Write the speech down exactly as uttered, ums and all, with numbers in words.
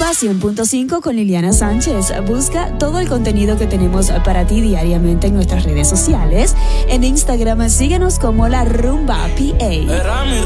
Rumba cien punto cinco con Liliana Sánchez. Busca todo el contenido que tenemos para ti diariamente en nuestras redes sociales. En Instagram síguenos como La Rumba P A.